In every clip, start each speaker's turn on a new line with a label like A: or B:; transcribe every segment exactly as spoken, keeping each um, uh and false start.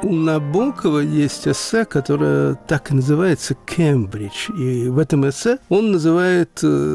A: У Набокова есть эссе, которое так и называется «Кембридж». И в этом эссе он называет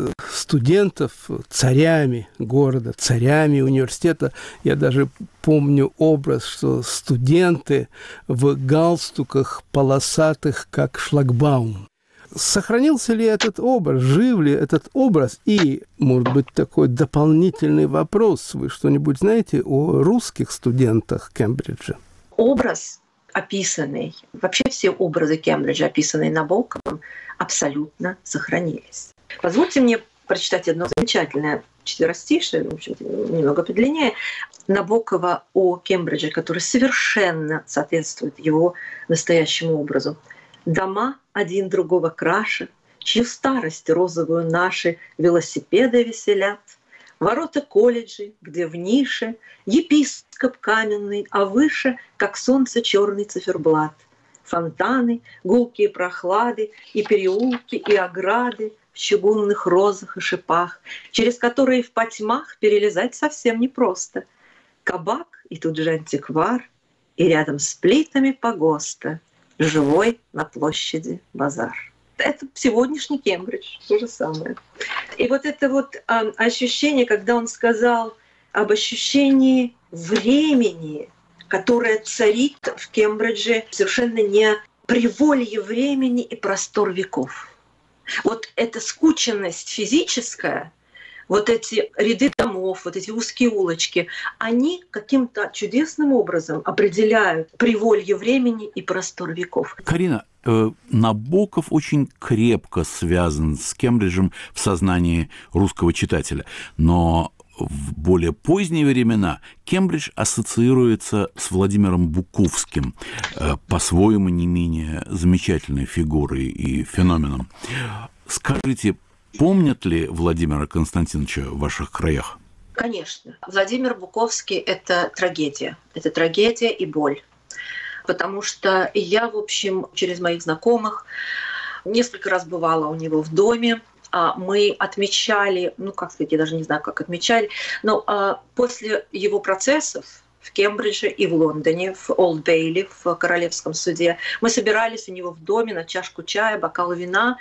A: студентов царями города, царями университета. Я даже помню образ, что студенты в галстуках полосатых, как шлагбаум. Сохранился ли этот образ, жив ли этот образ? И, может быть, такой дополнительный вопрос. Вы что-нибудь знаете о русских студентах Кембриджа?
B: Образ, описанный, вообще все образы Кембриджа, описанные Набоковым, абсолютно сохранились. Позвольте мне прочитать одно замечательное четверостишее, в общем-то, немного подлиннее, Набокова о Кембридже, который совершенно соответствует его настоящему образу. «Дома один другого краше, чью старость розовую наши велосипеды веселят, ворота колледжей, где в нише епископ каменный, а выше, как солнце, черный циферблат. Фонтаны, гулкие прохлады, и переулки, и ограды в чугунных розах и шипах, через которые в потьмах перелезать совсем непросто. Кабак, и тут же антиквар, и рядом с плитами погоста живой на площади базар». Это сегодняшний Кембридж, то же самое. И вот это вот а, ощущение, когда он сказал об ощущении времени, которое царит в Кембридже, совершенно не приволье времени и простор веков. Вот эта скученность физическая, вот эти ряды домов, вот эти узкие улочки, они каким-то чудесным образом определяют приволье времени и простор веков.
C: Карина, э, Набоков очень крепко связан с Кембриджем в сознании русского читателя, но в более поздние времена Кембридж ассоциируется с Владимиром Буковским, э, по-своему не менее замечательной фигурой и феноменом. Скажите, помнят ли Владимира Константиновича в ваших краях?
B: Конечно. Владимир Буковский – это трагедия. Это трагедия и боль. Потому что я, в общем, через моих знакомых несколько раз бывала у него в доме. Мы отмечали, ну, как сказать, я даже не знаю, как отмечали, но после его процессов в Кембридже и в Лондоне, в Олд Бейли, в Королевском суде, мы собирались у него в доме на чашку чая, бокал вина.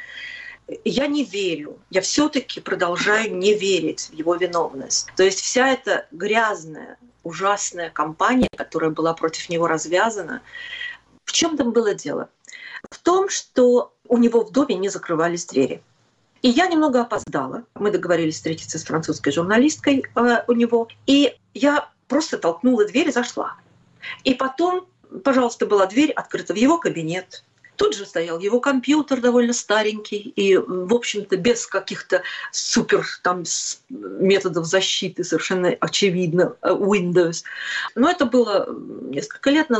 B: Я не верю, я все-таки продолжаю не верить в его виновность. То есть вся эта грязная, ужасная кампания, которая была против него развязана, в чем там было дело? В том, что у него в доме не закрывались двери. И я немного опоздала. Мы договорились встретиться с французской журналисткой э, у него, и я просто толкнула дверь и зашла. И потом, пожалуйста, была дверь открыта в его кабинет. Тут же стоял его компьютер довольно старенький и, в общем-то, без каких-то супер там методов защиты, совершенно очевидно, Windows. Но это было несколько лет назад.